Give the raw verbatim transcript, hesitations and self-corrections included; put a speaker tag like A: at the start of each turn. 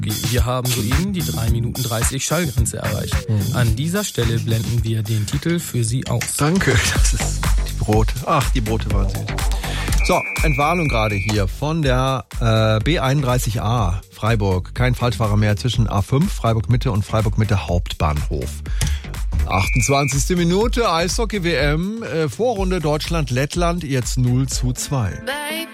A: Wir haben soeben die drei Minuten dreißig Schallgrenze erreicht. Mhm. An dieser Stelle blenden wir den Titel für Sie aus.
B: Danke, das ist die Brote. Ach, die Brote waren süß. So, Entwarnung gerade hier von der äh, B einunddreißig A Freiburg. Kein Falschfahrer mehr zwischen A fünf, Freiburg Mitte und Freiburg Mitte Hauptbahnhof. achtundzwanzigste Minute, Eishockey-W M, äh, Vorrunde Deutschland-Lettland, jetzt null zu zwei.